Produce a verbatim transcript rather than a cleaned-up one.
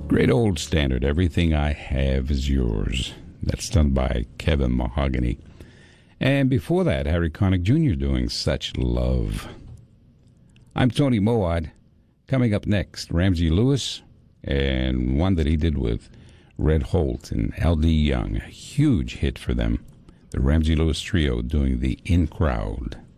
Great old standard, Everything I Have Is Yours. That's done by Kevin Mahogany. And before that, Harry Connick Junior doing Such Love. I'm Tony Moad. Coming up next, Ramsey Lewis, and one that he did with Red Holt and L D Young. A huge hit for them. The Ramsey Lewis Trio doing the In Crowd.